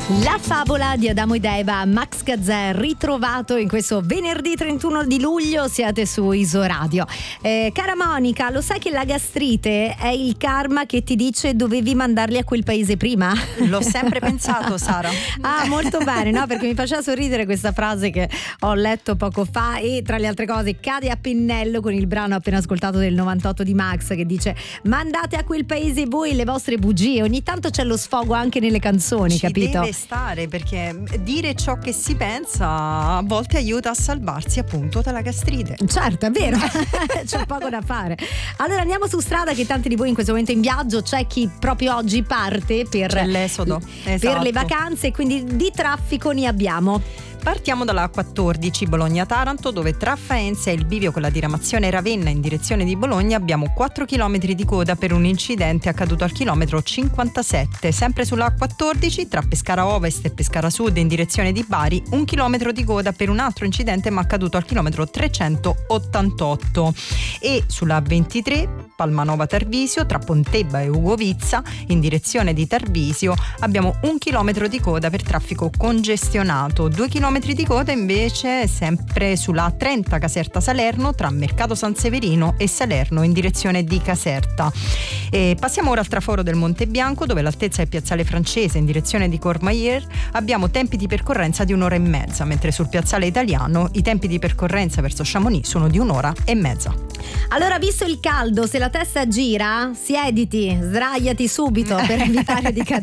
La favola di Adamo ed Eva, Max Gazzè, ritrovato in questo venerdì 31 di luglio, siete su Isoradio. Cara Monica, lo sai che la gastrite è il karma che ti dice dovevi mandarli a quel paese prima? L'ho sempre pensato, Sara. Ah, molto bene, no? Perché mi faceva sorridere questa frase che ho letto poco fa e tra le altre cose cade a pennello con il brano appena ascoltato del 98 di Max che dice mandate a quel paese voi le vostre bugie. Ogni tanto c'è lo sfogo anche nelle canzoni, Ci capito? deve stare, perché dire ciò che si pensa a volte aiuta a salvarsi appunto dalla gastrite. Certo, è vero. C'è poco da fare. Allora andiamo su strada, che tanti di voi in questo momento in viaggio, c'è chi proprio oggi parte per C'è l'esodo, per esatto. le vacanze, quindi di traffico ne abbiamo. Partiamo dalla A14 Bologna-Taranto, dove tra Faenza e il bivio con la diramazione Ravenna in direzione di Bologna abbiamo 4 km di coda per un incidente accaduto al chilometro 57. Sempre sulla A14 tra Pescara Ovest e Pescara Sud in direzione di Bari 1 chilometro di coda per un altro incidente ma accaduto al chilometro 388. E sulla A23 Palmanova Tarvisio tra Pontebba e Ugovizza in direzione di Tarvisio abbiamo 1 chilometro di coda per traffico congestionato. 2 chilometri di coda invece sempre sulla A30 Caserta Salerno tra Mercato San Severino e Salerno in direzione di Caserta. E passiamo ora al traforo del Monte Bianco, dove all'altezza del piazzale Francese in direzione di Courmayeur abbiamo tempi di percorrenza di 1 ora e mezza, mentre sul piazzale Italiano i tempi di percorrenza verso Chamonix sono di 1 ora e mezza. Allora, visto il caldo, se la testa gira, siediti, sdraiati subito per evitare di cadere